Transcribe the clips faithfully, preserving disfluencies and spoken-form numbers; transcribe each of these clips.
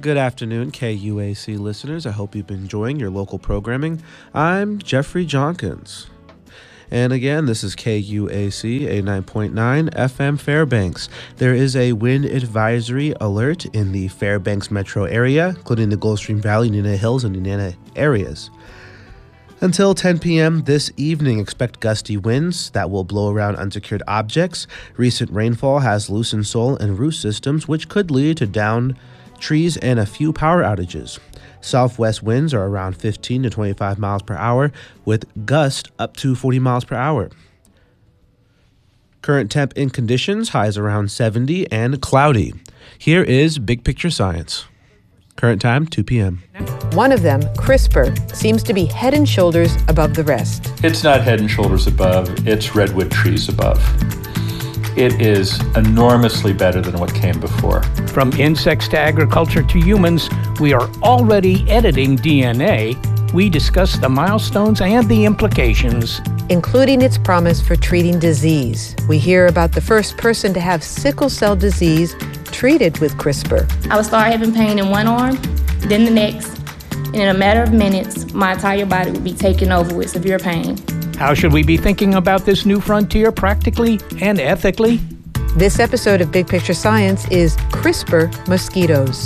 Good afternoon, K U A C listeners. I hope you've been enjoying your local programming. I'm Jeffrey Jonkins. And again, this is K U A C eighty-nine point nine F M Fairbanks. There is a wind advisory alert in the Fairbanks metro area, including the Gulfstream Valley, Nenana Hills, and Nenana areas. Until ten p.m. this evening, expect gusty winds that will blow around unsecured objects. Recent rainfall has loosened soil and root systems, which could lead to downed trees and a few power outages. Southwest winds are around fifteen to twenty-five miles per hour, with gusts up to forty miles per hour. Current temp in conditions, highs around seventy and cloudy. Here is Big Picture Science. Current time, two p.m. One of them, CRISPR, seems to be head and shoulders above the rest. It's not head and shoulders above, it's redwood trees above. It is enormously better than what came before. From insects to agriculture to humans, we are already editing D N A. We discuss the milestones and the implications, including its promise for treating disease. We hear about the first person to have sickle cell disease treated with CRISPR. I would start having pain in one arm, then the next, and in a matter of minutes, my entire body would be taken over with severe pain. How should we be thinking about this new frontier practically and ethically? This episode of Big Picture Science is CRISPR mosquitoes.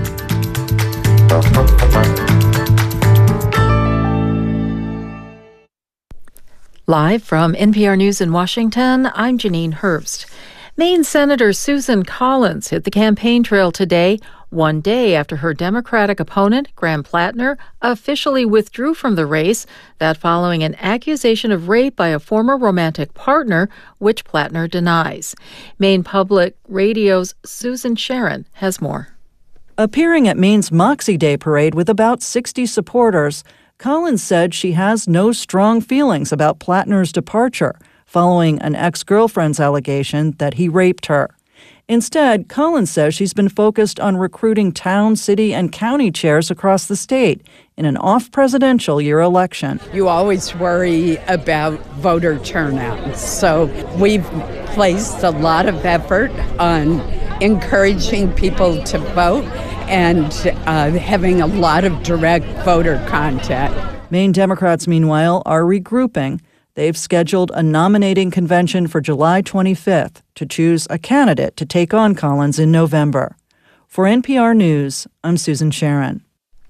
Live from N P R News in Washington, I'm Janine Herbst. Maine Senator Susan Collins hit the campaign trail today, one day after her Democratic opponent, Graham Plattner, officially withdrew from the race, that following an accusation of rape by a former romantic partner, which Plattner denies. Maine Public Radio's Susan Sharon has more. Appearing at Maine's Moxie Day parade with about sixty supporters, Collins said she has no strong feelings about Plattner's departure, following an ex-girlfriend's allegation that he raped her. Instead, Collins says she's been focused on recruiting town, city, and county chairs across the state in an off-presidential year election. You always worry about voter turnout, so we've placed a lot of effort on encouraging people to vote and uh, having a lot of direct voter contact. Maine Democrats, meanwhile, are regrouping. They've scheduled a nominating convention for July twenty-fifth to choose a candidate to take on Collins in November. For N P R News, I'm Susan Sharon.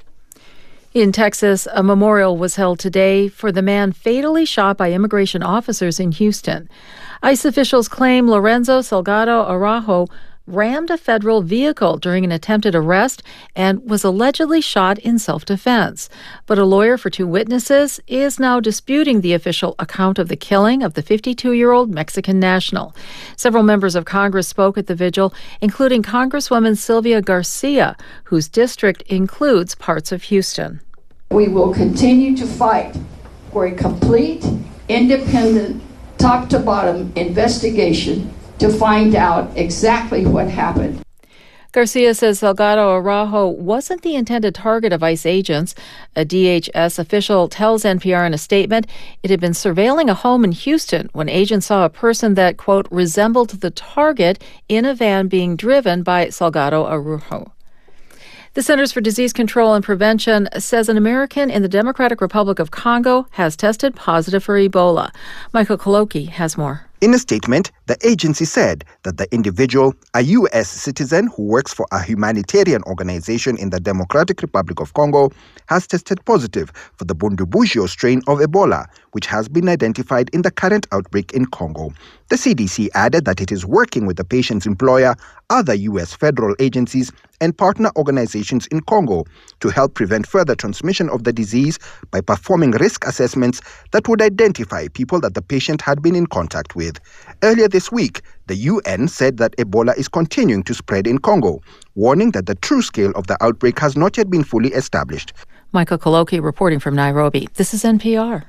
In Texas, a memorial was held today for the man fatally shot by immigration officers in Houston. ICE officials claim Lorenzo Salgado Araujo rammed a federal vehicle during an attempted arrest and was allegedly shot in self-defense. But a lawyer for two witnesses is now disputing the official account of the killing of the fifty-two-year-old Mexican national. Several members of Congress spoke at the vigil, including Congresswoman Sylvia Garcia, whose district includes parts of Houston. We will continue to fight for a complete, independent, top-to-bottom investigation to find out exactly what happened. Garcia says Salgado Araujo wasn't the intended target of ICE agents. A D H S official tells N P R in a statement it had been surveilling a home in Houston when agents saw a person that, quote, resembled the target in a van being driven by Salgado Araujo. The Centers for Disease Control and Prevention says an American in the Democratic Republic of Congo has tested positive for Ebola. Michael Koloki has more. In a statement, the agency said that the individual, a U S citizen who works for a humanitarian organization in the Democratic Republic of Congo, has tested positive for the Bundibugyo strain of Ebola, which has been identified in the current outbreak in Congo. The C D C added that it is working with the patient's employer, other U S federal agencies, and partner organizations in Congo to help prevent further transmission of the disease by performing risk assessments that would identify people that the patient had been in contact with. Earlier this week, the U N said that Ebola is continuing to spread in Congo, warning that the true scale of the outbreak has not yet been fully established. Michael Koloki reporting from Nairobi. This is N P R.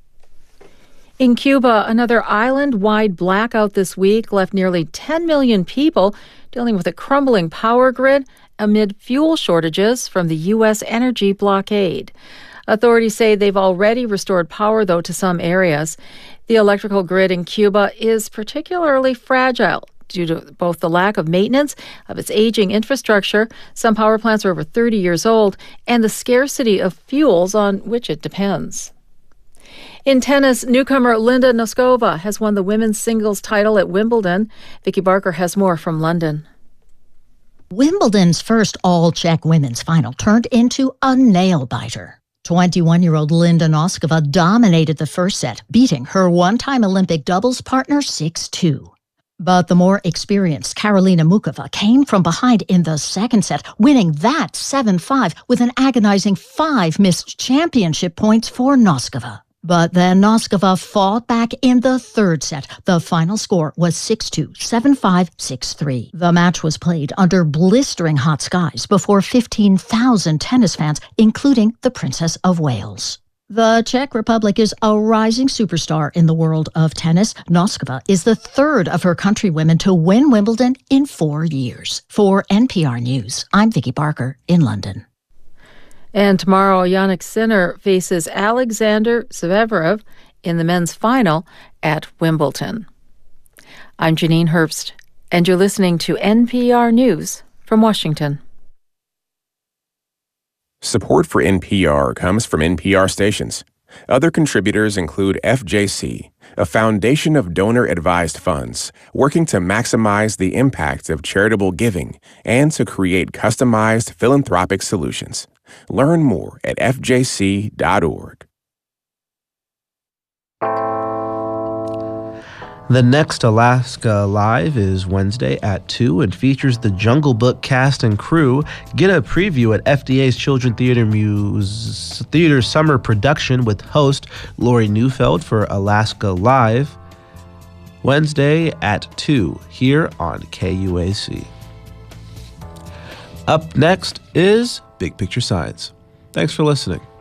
In Cuba, another island-wide blackout this week left nearly ten million people dealing with a crumbling power grid amid fuel shortages from the U S energy blockade. Authorities say they've already restored power, though, to some areas. The electrical grid in Cuba is particularly fragile. due to both the lack of maintenance of its aging infrastructure, some power plants are over thirty years old, and the scarcity of fuels on which it depends. In tennis, newcomer Linda Noskova has won the women's singles title at Wimbledon. Vicky Barker has more from London. Wimbledon's first all-Czech women's final turned into a nail-biter. twenty-one-year-old Linda Noskova dominated the first set, beating her one-time Olympic doubles partner six two. But the more experienced Karolina Mukova came from behind in the second set, winning that seven five with an agonizing five missed championship points for Noskova. But then Noskova fought back in the third set. The final score was six two, seven five, six three. The match was played under blistering hot skies before fifteen thousand tennis fans, including the Princess of Wales. The Czech Republic is a rising superstar in the world of tennis. Noskova is the third of her countrywomen to win Wimbledon in four years. For N P R News, I'm Vicky Barker in London. And tomorrow, Jannik Sinner faces Alexander Zverev in the men's final at Wimbledon. I'm Janine Herbst, and you're listening to N P R News from Washington. Support for N P R comes from N P R stations. Other contributors include F J C, a foundation of donor-advised funds working to maximize the impact of charitable giving and to create customized philanthropic solutions. Learn more at f j c dot org. The next Alaska Live is Wednesday at two and features the Jungle Book cast and crew. Get a preview at F D A's Children's Theater Muse Theater Summer Production with host Lori Neufeld for Alaska Live. Wednesday at two here on K U A C. Up next is Big Picture Science. Thanks for listening.